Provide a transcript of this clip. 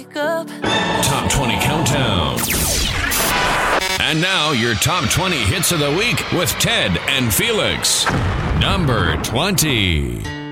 wake up. Top 20 Countdown. And now your top 20 hits of the week with Ted and Felix. Number 20.